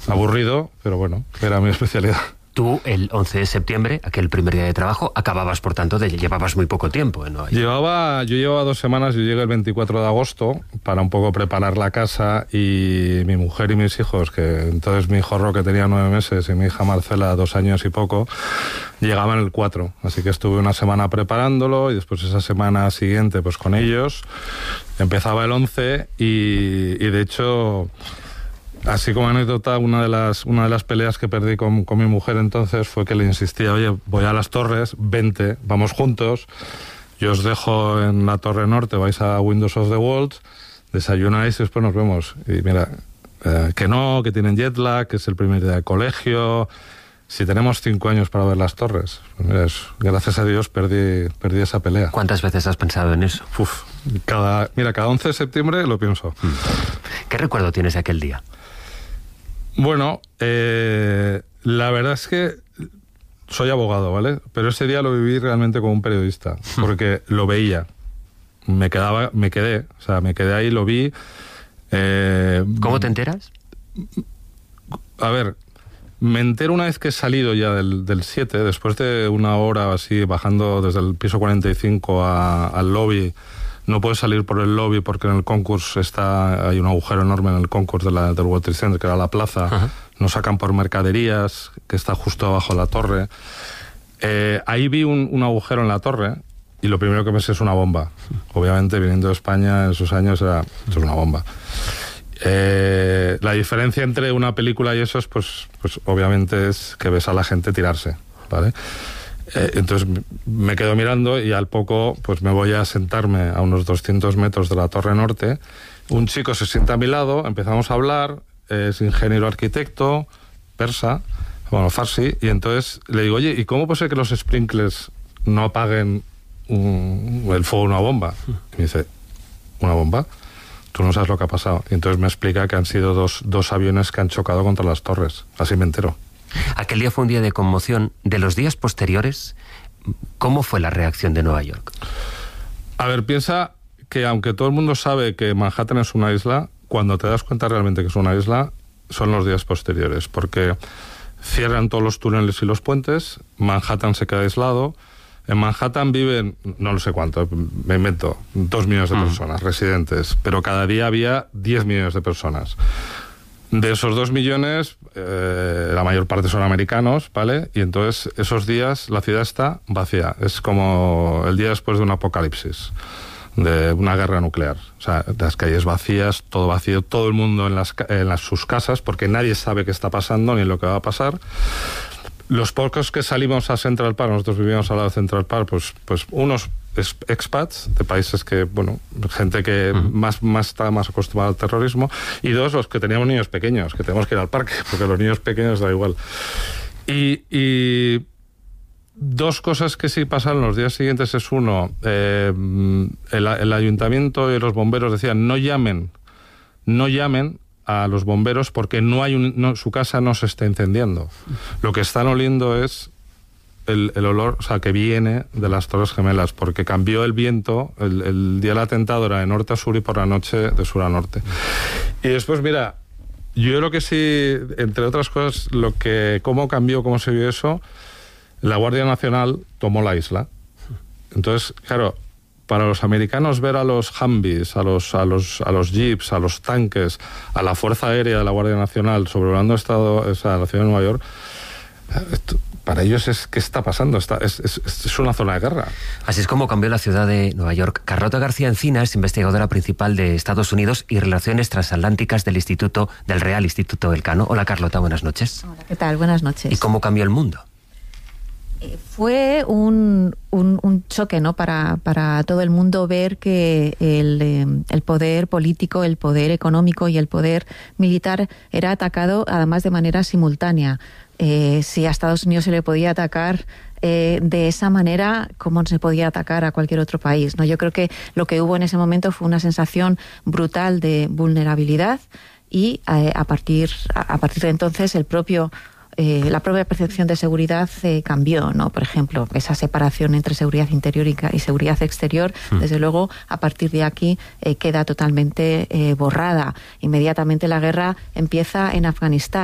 Aburrido, pero bueno, era mi especialidad. Tú, el 11 de septiembre, aquel primer día de trabajo, acababas, por tanto, llevabas muy poco tiempo en Nueva York. Yo llevaba 2 semanas, yo llegué el 24 de agosto para un poco preparar la casa, y mi mujer y mis hijos, que entonces mi hijo Roque tenía 9 meses y mi hija Marcela 2 años y poco, llegaban el 4. Así que estuve una semana preparándolo y después esa semana siguiente pues con ellos. Empezaba el 11 y de hecho... Así como anécdota, una de las peleas que perdí con mi mujer entonces fue que le insistía, oye, voy a las Torres, vente, vamos juntos, yo os dejo en la Torre Norte, vais a Windows of the World, desayunáis y después nos vemos. Y mira, que tienen jet lag, que es el primer día de colegio, si tenemos 5 años para ver las Torres. Pues mira, gracias a Dios perdí esa pelea. ¿Cuántas veces has pensado en eso? Cada 11 de septiembre lo pienso. ¿Qué recuerdo tienes de aquel día? Bueno, la verdad es que soy abogado, ¿vale? Pero ese día lo viví realmente como un periodista, porque lo veía, me quedé ahí, lo vi. ¿Cómo te enteras? A ver, me entero una vez que he salido ya del 7, después de una hora así, bajando desde el piso 45 al lobby. No puedes salir por el lobby porque en el concurso hay un agujero enorme en el concurso del World Trade Center, que era la plaza. Ajá. Nos sacan por mercaderías, que está justo abajo de la torre. Ahí vi un agujero en la torre y lo primero que pensé es una bomba. Obviamente, viniendo de España en esos años, esto es una bomba. La diferencia entre una película y eso es, pues obviamente, es que ves a la gente tirarse, ¿vale? Entonces me quedo mirando y al poco pues me voy a sentarme a unos 200 metros de la Torre Norte. Un chico se sienta a mi lado, empezamos a hablar, es ingeniero arquitecto, persa, farsi, y entonces le digo, oye, ¿y cómo puede ser que los sprinklers no apaguen el fuego de una bomba? Y me dice, ¿una bomba? Tú no sabes lo que ha pasado. Y entonces me explica que han sido dos aviones que han chocado contra las torres. Así me entero. Aquel día fue un día de conmoción. De los días posteriores, ¿cómo fue la reacción de Nueva York? A ver, piensa que aunque todo el mundo sabe que Manhattan es una isla, cuando te das cuenta realmente que es una isla, son los días posteriores, porque cierran todos los túneles y los puentes, Manhattan se queda aislado. En Manhattan viven, no lo sé cuánto, me invento, 2 millones de personas, residentes, pero cada día había 10 millones de personas. De esos 2 millones, la mayor parte son americanos, ¿vale? Y entonces esos días la ciudad está vacía. Es como el día después de un apocalipsis, de una guerra nuclear. O sea, las calles vacías, todo vacío, todo el mundo en sus casas, porque nadie sabe qué está pasando ni lo que va a pasar. Los pocos que salimos a Central Park, nosotros vivíamos al lado de Central Park, pues unos expats de países que, gente que está más acostumbrada al terrorismo, y 2, los que teníamos niños pequeños, que tenemos que ir al parque, porque los niños pequeños da igual. Y 2 cosas que sí pasaron los días siguientes es, uno, el ayuntamiento y los bomberos decían, no llamen a los bomberos porque su casa no se está incendiando. Lo que están oliendo es el olor, que viene de las Torres Gemelas, porque cambió el viento, el día del atentado era de norte a sur y por la noche de sur a norte. Y después, mira, yo creo que sí, entre otras cosas, cómo cambió, cómo se vio eso, la Guardia Nacional tomó la isla. Entonces, claro, para los americanos ver a los Humvees, a los jeeps, a los tanques, a la Fuerza Aérea de la Guardia Nacional sobrevolando la ciudad de Nueva York, para ellos es ¿qué está pasando? Es una zona de guerra. Así es como cambió la ciudad de Nueva York. Carlota García Encina es investigadora principal de Estados Unidos y Relaciones Transatlánticas del Real Instituto Elcano. Hola, Carlota, buenas noches. Hola, ¿qué tal? Buenas noches. ¿Y cómo cambió el mundo? Fue un choque, ¿no? Para todo el mundo ver que el poder político, el poder económico y el poder militar era atacado además de manera simultánea. Si a Estados Unidos se le podía atacar de esa manera, ¿cómo se podía atacar a cualquier otro país? ¿No? Yo creo que lo que hubo en ese momento fue una sensación brutal de vulnerabilidad y a partir de entonces la propia percepción de seguridad cambió, ¿no? Por ejemplo, esa separación entre seguridad interior y seguridad exterior, desde luego, a partir de aquí queda totalmente borrada. Inmediatamente la guerra empieza en Afganistán.